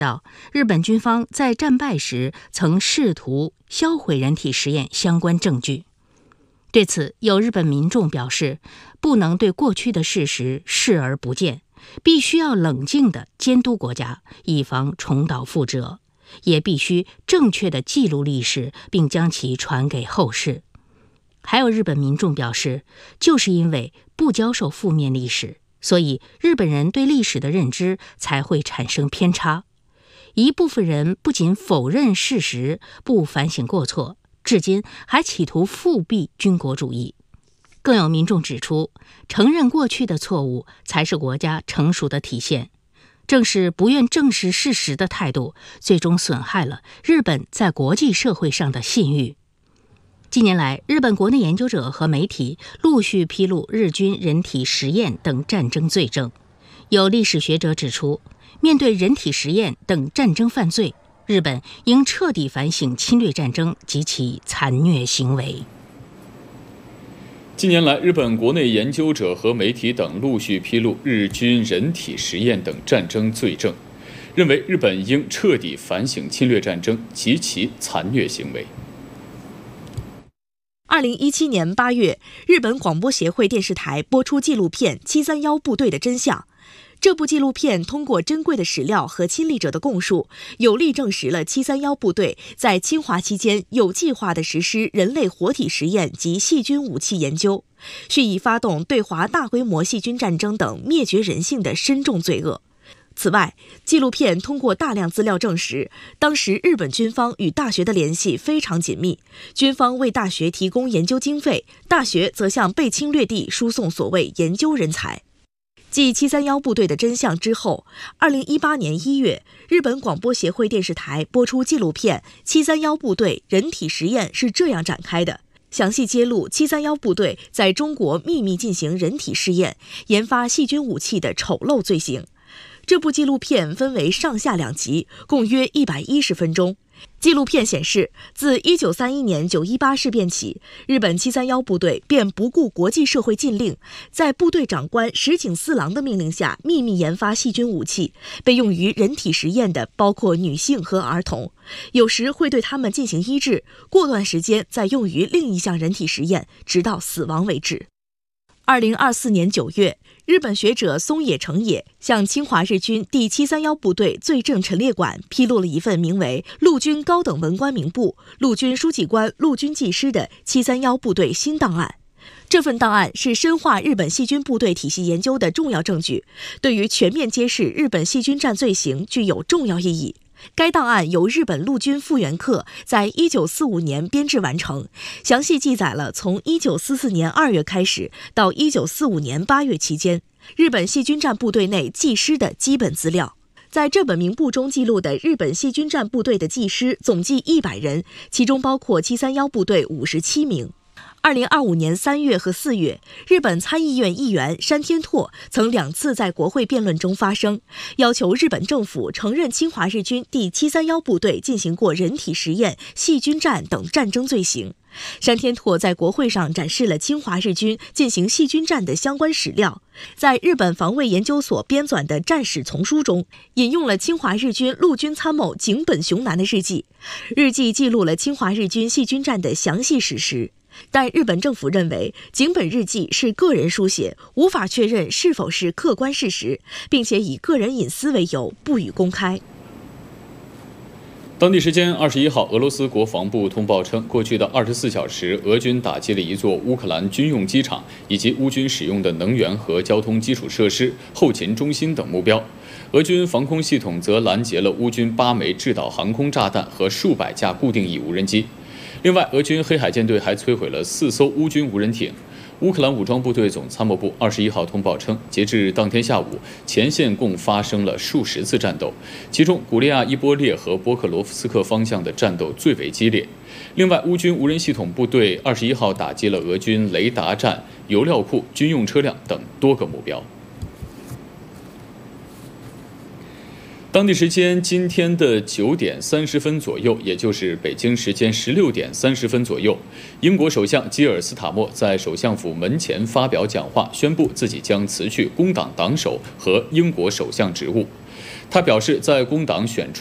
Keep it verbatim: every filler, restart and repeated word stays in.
到，日本军方在战败时曾试图销毁人体实验相关证据。对此，有日本民众表示，不能对过去的事实视而不见，必须要冷静地监督国家，以防重蹈覆辙，也必须正确地记录历史，并将其传给后世。还有日本民众表示，就是因为不教授负面历史，所以日本人对历史的认知才会产生偏差。一部分人不仅否认事实，不反省过错，至今还企图复辟军国主义。更有民众指出，承认过去的错误才是国家成熟的体现。正是不愿正视事实的态度，最终损害了日本在国际社会上的信誉。近年来，日本国内研究者和媒体陆续披露日军人体实验等战争罪证。有历史学者指出，面对人体实验等战争犯罪，日本应彻底反省侵略战争及其残虐行为。 近年来，日本国内研究者和媒体等陆续披露日军人体实验等战争罪证，认为日本应彻底反省侵略战争及其残虐行为。 二零一七年八月，日本广播协会电视台播出纪录片《七三一部队的真相》。这部纪录片通过珍贵的史料和亲历者的供述，有力证实了七三一部队在侵华期间有计划地实施人类活体实验及细菌武器研究，蓄意发动对华大规模细菌战争等灭绝人性的深重罪恶。此外，纪录片通过大量资料证实，当时日本军方与大学的联系非常紧密，军方为大学提供研究经费，大学则向被侵略地输送所谓研究人才。继七三一部队的真相之后，二零一八年一月，日本广播协会电视台播出纪录片《七三一部队人体实验是这样展开的》，详细揭露七三一部队在中国秘密进行人体试验、研发细菌武器的丑陋罪行。这部纪录片分为上下两集，共约一百一十分钟。纪录片显示，自一九三一年九一八事变起，日本七三一部队便不顾国际社会禁令，在部队长官石井四郎的命令下，秘密研发细菌武器。被用于人体实验的包括女性和儿童，有时会对他们进行医治，过段时间再用于另一项人体实验，直到死亡为止。二零二四年九月，日本学者松野成也向侵华日军第七三一部队罪证陈列馆披露了一份名为《陆军高等文官名簿、陆军书记官、陆军技师的七三一部队新档案》。这份档案是深化日本细菌部队体系研究的重要证据，对于全面揭示日本细菌战罪行具有重要意义。该档案由日本陆军复员课在一九四五年编制完成，详细记载了从一九四四年二月开始到一九四五年八月期间，日本细菌战部队内技师的基本资料。在这本名簿中记录的日本细菌战部队的技师总计一百人，其中包括七三一部队五十七名。二零二五年三月和四月，日本参议院议员山天拓曾两次在国会辩论中发声，要求日本政府承认侵华日军第七三一部队进行过人体实验、细菌战等战争罪行。山天拓在国会上展示了侵华日军进行细菌战的相关史料，在日本防卫研究所编纂的战史丛书中，引用了侵华日军陆军参谋井本雄男的日记，日记记录了侵华日军细菌战的详细史实。但日本政府认为井本日记是个人书写，无法确认是否是客观事实，并且以个人隐私为由不予公开。 当地时间二十一号，俄罗斯国防部通报称，过去的二十四小时，俄军打击了一座乌克兰军用机场以及乌军使用的能源和交通基础设施、后勤中心等目标。俄军防空系统则拦截了乌军八枚制导航空炸弹和数百架固定翼无人机。另外，俄军黑海舰队还摧毁了四艘乌军无人艇。乌克兰武装部队总参谋部二十一号通报称，截至当天下午，前线共发生了数十次战斗，其中古列亚伊波列和波克罗夫斯克方向的战斗最为激烈。另外，乌军无人系统部队二十一号打击了俄军雷达站、油料库、军用车辆等多个目标。当地时间今天的九点三十分左右，也就是北京时间十六点三十分左右，英国首相基尔斯塔默在首相府门前发表讲话，宣布自己将辞去工党党首和英国首相职务。 他表示，在工党选出